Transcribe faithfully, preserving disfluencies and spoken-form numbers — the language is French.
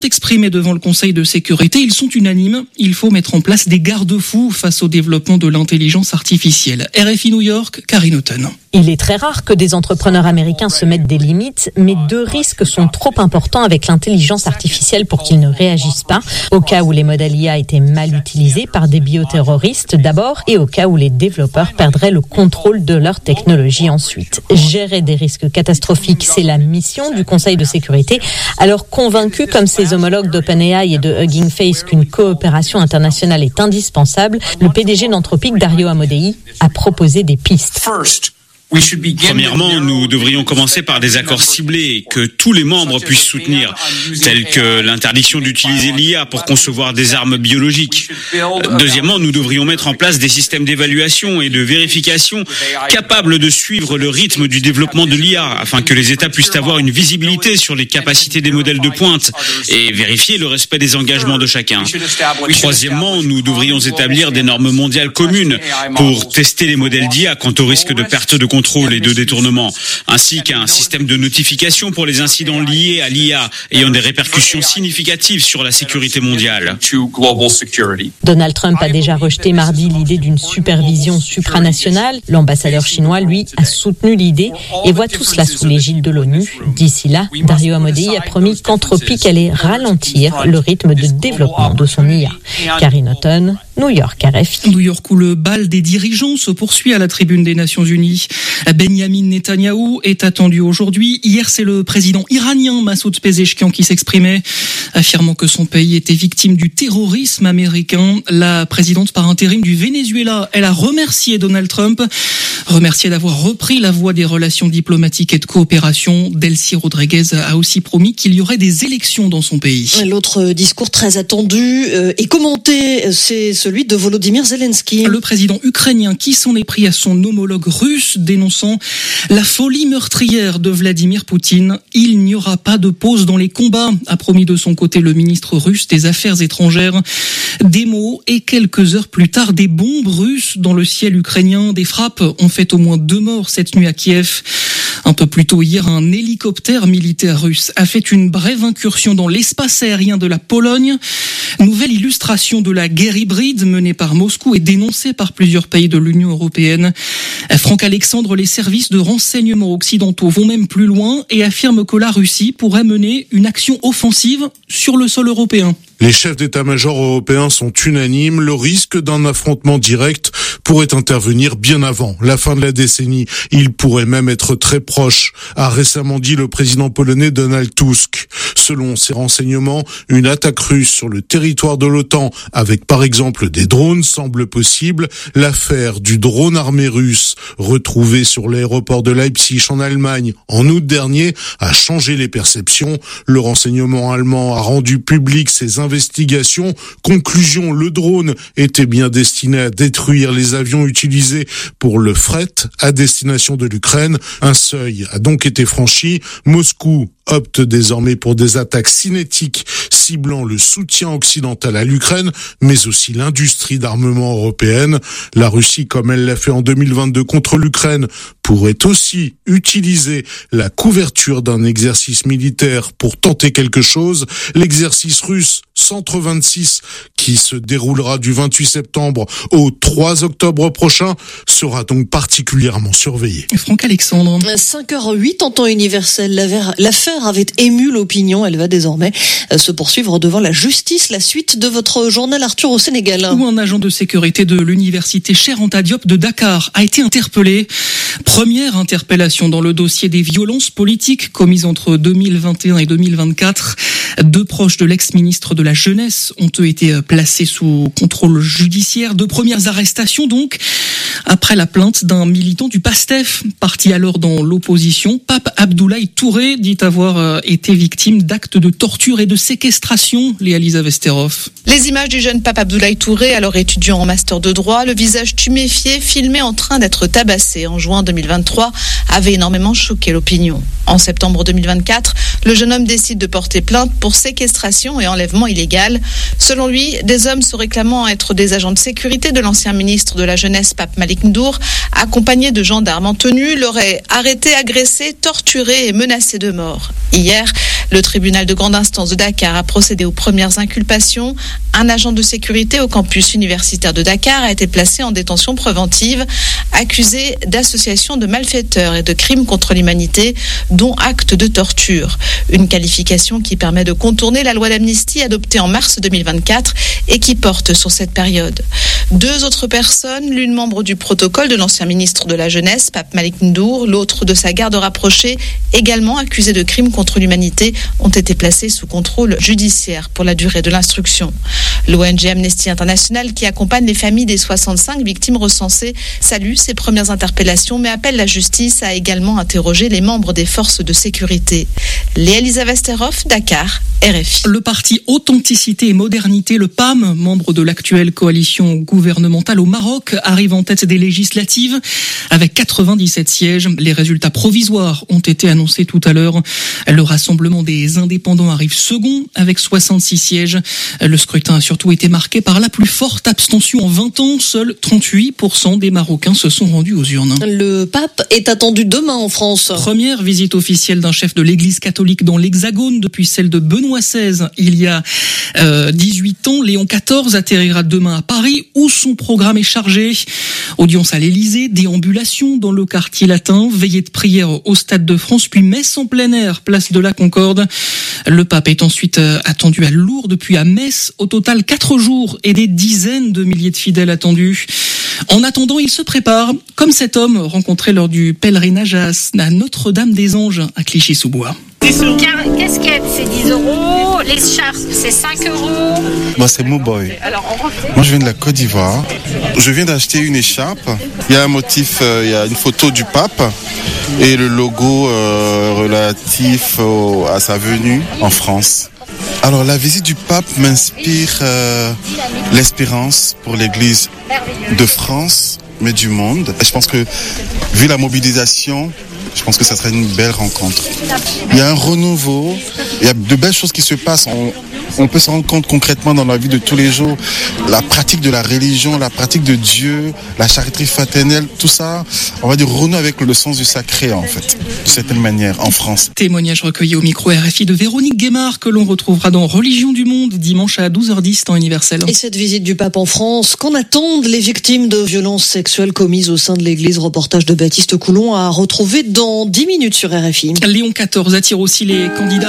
Exprimés devant le Conseil de sécurité, ils sont unanimes. Il faut mettre en place des garde-fous face au développement de l'intelligence artificielle. R F I New York, Karine Houghton. Il est très rare que des entrepreneurs américains se mettent des limites, mais deux risques sont trop importants avec l'intelligence artificielle pour qu'ils ne réagissent pas. Au cas où les modèles I A étaient mal utilisés par des bioterroristes d'abord, et au cas où les développeurs perdraient le contrôle de leur technologie ensuite. Gérer des risques catastrophiques, c'est la mission du Conseil de sécurité. Alors convaincu comme ses homologues d'OpenAI et de Hugging Face qu'une coopération internationale est indispensable, le P D G d'Anthropic, Dario Amodei, a proposé des pistes. Premièrement, nous devrions commencer par des accords ciblés que tous les membres puissent soutenir, tels que l'interdiction d'utiliser l'I A pour concevoir des armes biologiques. Deuxièmement, nous devrions mettre en place des systèmes d'évaluation et de vérification capables de suivre le rythme du développement de l'I A, afin que les États puissent avoir une visibilité sur les capacités des modèles de pointe et vérifier le respect des engagements de chacun. Troisièmement, nous devrions établir des normes mondiales communes pour tester les modèles d'I A quant au risque de perte de contrôle et de détournement, ainsi qu'un système de notification pour les incidents liés à l'I A ayant des répercussions significatives sur la sécurité mondiale. Donald Trump a déjà rejeté mardi l'idée d'une supervision supranationale. L'ambassadeur chinois, lui, a soutenu l'idée et voit tout cela sous l'égide de l'ONU. D'ici là, Dario Amodei a promis qu'Anthropic allait ralentir le rythme de développement de son I A. Karine Houghton, New York, R F I. New York, où le bal des dirigeants se poursuit à la tribune des Nations Unies. Benyamin Netanyahou est attendu aujourd'hui. Hier, c'est le président iranien Massoud Pezeshkian qui s'exprimait, affirmant que son pays était victime du terrorisme américain. La présidente par intérim du Venezuela, elle a remercié Donald Trump, remercié d'avoir repris la voie des relations diplomatiques et de coopération. Delcy Rodriguez a aussi promis qu'il y aurait des élections dans son pays. L'autre discours très attendu et commenté, c'est celui de Volodymyr Zelensky. Le président ukrainien qui s'en est pris à son homologue russe, dénonçant la folie meurtrière de Vladimir Poutine. Il n'y aura pas de pause dans les combats, a promis de son côté le ministre russe des Affaires étrangères. Des mots et quelques heures plus tard, des bombes russes dans le ciel ukrainien. Des frappes ont fait au moins deux morts cette nuit à Kiev. Un peu plus tôt hier, un hélicoptère militaire russe a fait une brève incursion dans l'espace aérien de la Pologne. Nouvelle illustration de la guerre hybride menée par Moscou et dénoncée par plusieurs pays de l'Union européenne. Franck Alexandre, les services de renseignement occidentaux vont même plus loin et affirment que la Russie pourrait mener une action offensive sur le sol européen. Les chefs d'état-major européens sont unanimes. Le risque d'un affrontement direct pourrait intervenir bien avant la fin de la décennie. Il pourrait même être très proche, a récemment dit le président polonais Donald Tusk. Selon ses renseignements, une attaque russe sur le territoire de l'OTAN, avec par exemple des drones, semble possible. L'affaire du drone armé russe, retrouvé sur l'aéroport de Leipzig en Allemagne en août dernier, a changé les perceptions. Le renseignement allemand a rendu public ses investigations. Conclusion, le drone était bien destiné à détruire les avions utilisés pour le fret à destination de l'Ukraine. Un seuil a donc été franchi. Moscou opte désormais pour des attaques cinétiques ciblant le soutien occidental à l'Ukraine, mais aussi l'industrie d'armement européenne. La Russie, comme elle l'a fait en deux mille vingt-deux contre l'Ukraine, pourrait aussi utiliser la couverture d'un exercice militaire pour tenter quelque chose. L'exercice russe Centre vingt-six, qui se déroulera du vingt-huit septembre au trois octobre prochain, sera donc particulièrement surveillé. Franck Alexandre. cinq heures huit en temps universel. L'affaire avait ému l'opinion. Elle va désormais se poursuivre devant la justice. La suite de votre journal Arthur au Sénégal. Où un agent de sécurité de l'université Cheikh Anta Diop de Dakar a été interpellé. Première interpellation dans le dossier des violences politiques commises entre deux mille vingt et un et deux mille vingt-quatre. Deux proches de l'ex-ministre de la Jeunesse ont eux été placés sous contrôle judiciaire. Deux premières arrestations donc, après la plainte d'un militant du PASTEF, parti alors dans l'opposition. Pape Abdoulaye Touré dit avoir été victime d'actes de torture et de séquestration. Léa-Lisa Vesterhoff. Les images du jeune Pape Abdoulaye Touré, alors étudiant en master de droit, le visage tuméfié, filmé en train d'être tabassé en juin deux mille vingt-trois, avait énormément choqué l'opinion. En septembre deux mille vingt-quatre, le jeune homme décide de porter plainte pour séquestration et enlèvement illégal. Selon lui, des hommes se réclamant être des agents de sécurité de l'ancien ministre de la Jeunesse, Pape Malick Ndour, accompagnés de gendarmes en tenue, l'auraient arrêté, agressé, torturé et menacé de mort. Hier, Le tribunal de grande instance de Dakar a procédé aux premières inculpations. Un agent de sécurité au campus universitaire de Dakar a été placé en détention préventive, accusé d'association de malfaiteurs et de crimes contre l'humanité, dont actes de torture. Une qualification qui permet de contourner la loi d'amnistie adoptée en mars deux mille vingt-quatre et qui porte sur cette période. Deux autres personnes, l'une membre du protocole de l'ancien ministre de la Jeunesse, Pape Malick Ndour, l'autre de sa garde rapprochée, également accusés de crimes contre l'humanité, ont été placés sous contrôle judiciaire pour la durée de l'instruction. L'O N G Amnesty International, qui accompagne les familles des soixante-cinq victimes recensées, salue ces premières interpellations, mais appelle la justice à également interroger les membres des forces de sécurité. Léa Lisa Vesterhoff, Dakar, R F I. Le parti Authenticité et Modernité, le P A M, membre de l'actuelle coalition gouvernementale au Maroc, arrive en tête des législatives avec quatre-vingt-dix-sept sièges. Les résultats provisoires ont été annoncés tout à l'heure. Le Rassemblement des indépendants arrive second avec soixante-six sièges. Le scrutin a surtout été marqué par la plus forte abstention en vingt ans. Seuls trente-huit pour cent des Marocains se sont rendus aux urnes. Le pape est attendu demain en France. Première visite officielle d'un chef de l'Église catholique dans l'Hexagone depuis celle de Benoît seize il y a euh, dix-huit ans. Léon quatorze atterrira demain à Paris où son programme est chargé. Audience à l'Élysée, déambulation dans le quartier latin, veillée de prière au Stade de France, puis messe en plein air, place de la Concorde. Le pape est ensuite attendu à Lourdes, puis à Metz. Au total, quatre jours et des dizaines de milliers de fidèles attendus. En attendant, il se prépare, comme cet homme rencontré lors du pèlerinage à Notre-Dame-des-Anges à Clichy-sous-Bois. Casquette, c'est dix euros. L'écharpe, c'est cinq euros. Moi, c'est Mouboy. Moi, je viens de la Côte d'Ivoire. Je viens d'acheter une écharpe. Il y a un motif, euh, il y a une photo du pape et le logo euh, relatif au, à sa venue en France. Alors, la visite du pape m'inspire euh, l'espérance pour l'Église de France, mais du monde. Et je pense que, vu la mobilisation, je pense que ça serait une belle rencontre. Il y a un renouveau, il y a de belles choses qui se passent. On, on peut se rendre compte concrètement dans la vie de tous les jours, la pratique de la religion, la pratique de Dieu, la charité fraternelle, tout ça, on va dire renouer avec le sens du sacré en fait, de certaine manière, en France. Témoignage recueilli au micro R F I de Véronique Guémard que l'on retrouvera dans Religion du Monde dimanche à douze heures dix temps universel. Et cette visite du pape en France, qu'en attendent les victimes de violences sexuelles commises au sein de l'église? Reportage de Baptiste Coulon à retrouver dans dix minutes sur R F I. Léon quatorze attire aussi les candidats